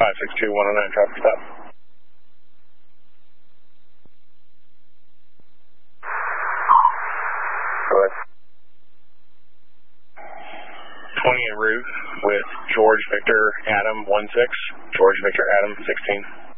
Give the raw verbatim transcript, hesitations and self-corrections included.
five six two, one oh nine, traffic stop. Go ahead. twenty en route with George Victor Adam one six, George Victor Adam sixteen.